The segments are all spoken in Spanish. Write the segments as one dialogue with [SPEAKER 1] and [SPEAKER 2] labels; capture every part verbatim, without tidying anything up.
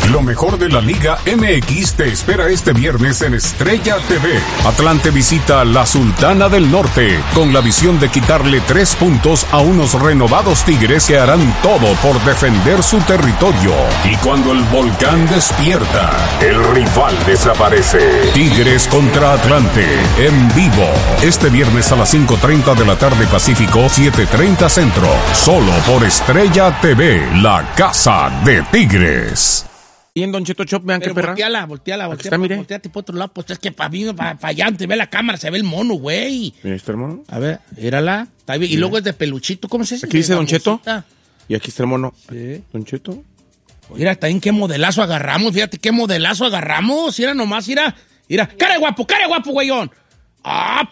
[SPEAKER 1] Lo mejor de la Liga M X te espera este viernes en Estrella T V. Atlante visita la Sultana del Norte con la visión de quitarle tres puntos a unos renovados Tigres que harán todo por defender su territorio. Y cuando el volcán despierta, el rival desaparece. Tigres contra Atlante en vivo. Este viernes a las cinco treinta de la tarde Pacífico, siete treinta Centro. Solo por Estrella T V, la casa de Tigres.
[SPEAKER 2] Y en Don Cheto Shop, vean qué perra.
[SPEAKER 3] Volteala, volteala, volteala.
[SPEAKER 2] Está, mire.
[SPEAKER 3] Volteate por otro lado, pues es que para mí, para allá, te ve la cámara, se ve el mono, güey.
[SPEAKER 2] ¿Está el mono?
[SPEAKER 3] A ver, mírala. Está bien. Y luego es de peluchito, ¿cómo se dice?
[SPEAKER 2] Aquí dice Don Cheto.
[SPEAKER 3] Cheto.
[SPEAKER 2] Y aquí está el mono.
[SPEAKER 3] Sí.
[SPEAKER 2] Don Cheto.
[SPEAKER 3] Mira, también qué modelazo agarramos, fíjate qué modelazo agarramos. Mira nomás, mira. Mira, cara de guapo, cara de guapo, güeyón. ¡Ah,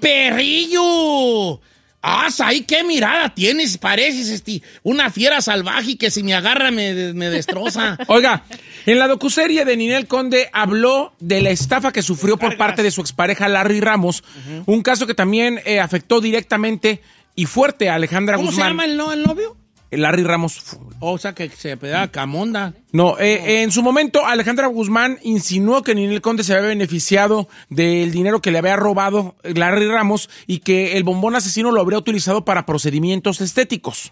[SPEAKER 3] perrillo! ¡Ah, ahí qué mirada tienes! Pareces este, una fiera salvaje que si me agarra me, me destroza.
[SPEAKER 2] Oiga, en la docuserie de Ninel Conde habló de la estafa que sufrió por parte de su expareja Larry Ramos, uh-huh. un caso que también eh, afectó directamente y fuerte a Alejandra
[SPEAKER 3] ¿Cómo
[SPEAKER 2] Guzmán.
[SPEAKER 3] ¿Cómo se llama el, no, el novio?
[SPEAKER 2] Larry Ramos.
[SPEAKER 3] O sea, que se pedaba Camonda.
[SPEAKER 2] No, eh, en su momento, Alejandra Guzmán insinuó que Ninel Conde se había beneficiado del dinero que le había robado Larry Ramos y que el bombón asesino lo habría utilizado para procedimientos estéticos.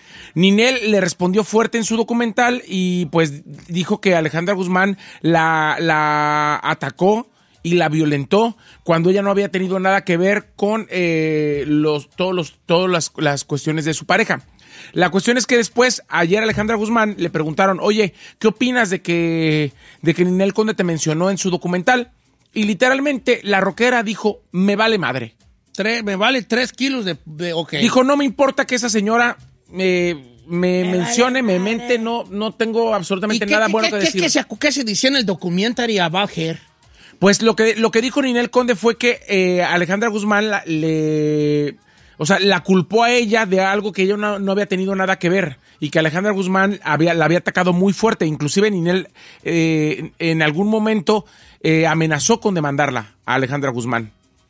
[SPEAKER 2] Ninel le respondió fuerte en su documental y pues dijo que Alejandra Guzmán la, la atacó y la violentó cuando ella no había tenido nada que ver con eh, los, todos los, todas las, las cuestiones de su pareja. La cuestión es que después, ayer Alejandra Guzmán le preguntaron, oye, ¿qué opinas de que, de que Ninel Conde te mencionó en su documental? Y literalmente la rockera dijo, me vale madre.
[SPEAKER 3] Tres, me vale tres kilos de... de okay.
[SPEAKER 2] Dijo, no me importa que esa señora eh, me, me mencione, vale, me mente, no, no tengo absolutamente nada
[SPEAKER 3] qué,
[SPEAKER 2] bueno
[SPEAKER 3] qué,
[SPEAKER 2] que
[SPEAKER 3] qué,
[SPEAKER 2] decir.
[SPEAKER 3] ¿Qué se, qué se decía en el documentary about her?
[SPEAKER 2] Pues lo que, lo que dijo Ninel Conde fue que eh, Alejandra Guzmán la, le... O sea, la culpó a ella de algo que ella no, no había tenido nada que ver y que Alejandra Guzmán había, la había atacado muy fuerte. Inclusive Ninel eh, en algún momento eh, amenazó con demandarla a Alejandra Guzmán.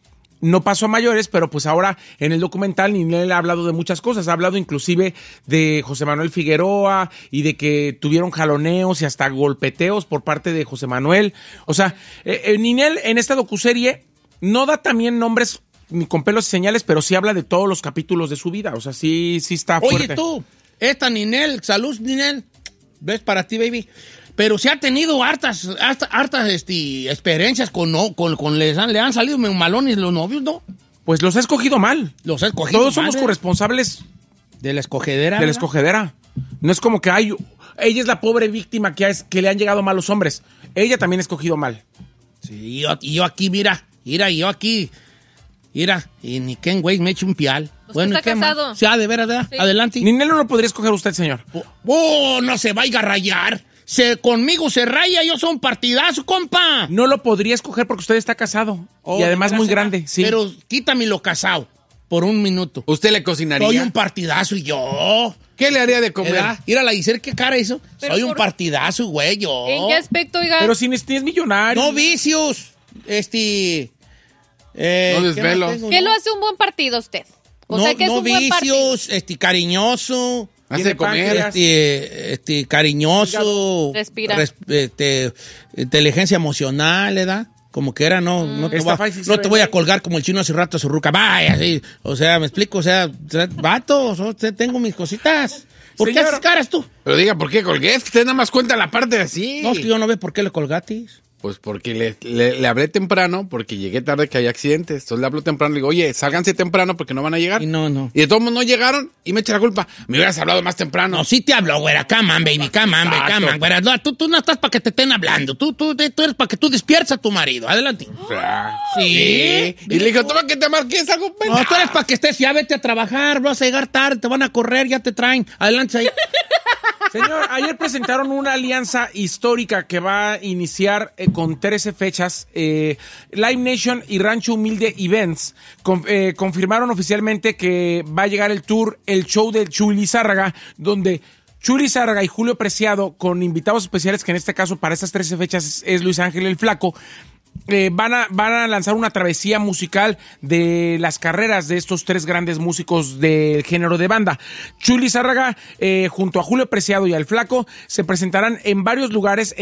[SPEAKER 2] No pasó a mayores, pero pues ahora en el documental Ninel ha hablado de muchas cosas. Ha hablado inclusive de José Manuel Figueroa y de que tuvieron jaloneos y hasta golpeteos por parte de José Manuel. O sea, eh, eh, Ninel en esta docuserie no da también nombres ni con pelos y señales, pero sí habla de todos los capítulos de su vida. O sea, sí, sí está fuerte.
[SPEAKER 3] Oye, tú, esta Ninel, salud, Ninel, ves para ti, baby. Pero sí ha tenido hartas, hartas, hartas este, experiencias con, no, con, con les han, le han salido malones los novios, ¿no?
[SPEAKER 2] Pues los ha escogido mal.
[SPEAKER 3] Los ha escogido
[SPEAKER 2] Todos
[SPEAKER 3] mal,
[SPEAKER 2] somos
[SPEAKER 3] ¿eh?
[SPEAKER 2] corresponsables
[SPEAKER 3] de la escogedera.
[SPEAKER 2] De la ¿verdad? escogedera. No es como que hay, ella es la pobre víctima que, es, que le han llegado malos hombres. Ella también ha escogido mal.
[SPEAKER 3] Sí, yo, y yo aquí, mira, mira, yo aquí... Mira, y ni Ken Weiss me eche un pial.
[SPEAKER 4] ¿Usted
[SPEAKER 3] bueno,
[SPEAKER 4] está casado?
[SPEAKER 3] Más? Sí, ah, de veras, ¿verdad? Sí. Adelante.
[SPEAKER 2] Ninel no lo podría escoger usted, señor.
[SPEAKER 3] Oh, oh, no se vaya a rayar. Se, conmigo se raya, yo soy un partidazo, compa.
[SPEAKER 2] No lo podría escoger porque usted está casado. Oh, y además muy grande, sí.
[SPEAKER 3] Pero quítame lo casado por un minuto.
[SPEAKER 5] ¿Usted le cocinaría?
[SPEAKER 3] Soy un partidazo y yo...
[SPEAKER 5] ¿Qué le haría de comer?
[SPEAKER 3] Mira a la Iser, ¿qué cara hizo? Soy por... un partidazo, güey, yo.
[SPEAKER 4] ¿En qué aspecto, oiga?
[SPEAKER 2] Pero si ni es millonario.
[SPEAKER 3] No vicios. Este...
[SPEAKER 5] Eh, no desvelo.
[SPEAKER 4] ¿Qué, ¿Qué lo hace un buen partido usted? O
[SPEAKER 3] no
[SPEAKER 4] sea, que es
[SPEAKER 3] no
[SPEAKER 4] un buen partido.
[SPEAKER 3] este, cariñoso.
[SPEAKER 5] Hace de comer.
[SPEAKER 3] Este, este, cariñoso.
[SPEAKER 4] Respira.
[SPEAKER 3] Res, este, inteligencia emocional, ¿verdad? Como que era, no, mm. no, te, va, no te voy a colgar como el chino hace rato a su ruca. Vaya, sí. O sea, me explico, o sea, vato, o sea, tengo mis cositas. ¿Por Señor, qué haces caras tú?
[SPEAKER 5] Pero diga, ¿por qué colgué? Es que usted nada más cuenta la parte así.
[SPEAKER 3] No, es que yo no veo por qué le colgatis.
[SPEAKER 5] Pues porque le, le, le hablé temprano, porque llegué tarde que hay accidentes. Entonces le hablo temprano y le digo, oye, sálganse temprano porque no van a llegar.
[SPEAKER 3] Y no, no.
[SPEAKER 5] Y de todos modos no llegaron y me echa la culpa. Me hubieras hablado más temprano.
[SPEAKER 3] No, sí te hablo, güera. Come on, baby, come on, baby, come on, güera. No, tú, tú no estás para que te estén hablando. Tú, tú, tú eres para que tú despiertes a tu marido. Adelante.
[SPEAKER 5] O sea,
[SPEAKER 3] sí.
[SPEAKER 5] sí. Y le digo, toma que te marques algo.
[SPEAKER 3] No, tú eres para que estés, ya vete a trabajar, vas a llegar tarde, te van a correr, ya te traen. Adelante ahí.
[SPEAKER 2] Señor, ayer presentaron una alianza histórica que va a iniciar eh, con trece fechas. Eh, Live Nation y Rancho Humilde Events con, eh, confirmaron oficialmente que va a llegar el tour, el show de Chuy Lizárraga, donde Chuy Lizárraga y Julio Preciado, con invitados especiales, que en este caso para estas trece fechas es, es Luis Ángel el Flaco, Eh, van, a, van a lanzar una travesía musical de las carreras de estos tres grandes músicos del género de banda. Chuy Lizárraga, eh, junto a Julio Preciado y al Flaco, se presentarán en varios lugares